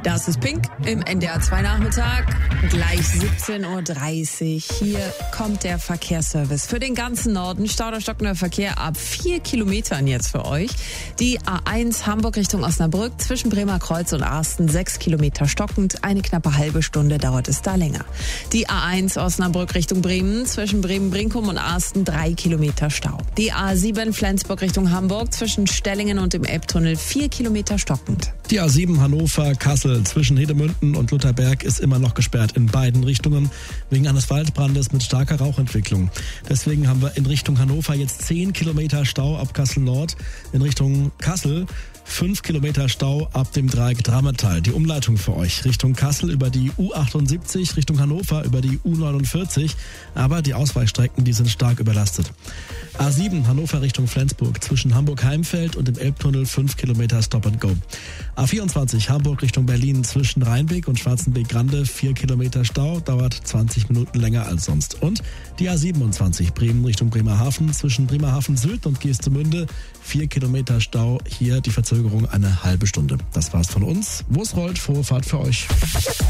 Das ist Pink im NDR 2 Nachmittag, gleich 17.30 Uhr. Hier kommt der Verkehrsservice für den ganzen Norden. Stau oder stockender Verkehr ab 4 Kilometern jetzt für euch. Die A1 Hamburg Richtung Osnabrück zwischen Bremer Kreuz und Arsten 6 Kilometer stockend. Eine knappe halbe Stunde dauert es da länger. Die A1 Osnabrück Richtung Bremen zwischen Bremen-Brinkum und Arsten 3 Kilometer Stau. Die A7 Flensburg Richtung Hamburg zwischen Stellingen und dem Elbtunnel 4 Kilometer stockend. Die A7 Hannover-Kassel zwischen Hedemünden und Lutherberg ist immer noch gesperrt in beiden Richtungen wegen eines Waldbrandes mit starker Rauchentwicklung. Deswegen haben wir in Richtung Hannover jetzt 10 Kilometer Stau ab Kassel Nord, in Richtung Kassel 5 Kilometer Stau ab dem Dreieck Drammetal. Die Umleitung für euch Richtung Kassel über die U78, Richtung Hannover über die U49, aber die Ausweichstrecken, die sind stark überlastet. A7 Hannover Richtung Flensburg zwischen Hamburg-Heimfeld und dem Elbtunnel 5 Kilometer Stop and Go. A24 Hamburg Richtung Berlin zwischen Rheinbeck und Schwarzenbeck-Grande 4 Kilometer Stau, dauert 20 Minuten länger als sonst. Und die A27 Bremen Richtung Bremerhaven zwischen Bremerhaven Süd und Geestemünde 4 Kilometer Stau, hier die Verzögerung eine halbe Stunde. Das war's von uns. Wo es rollt, frohe Fahrt für euch.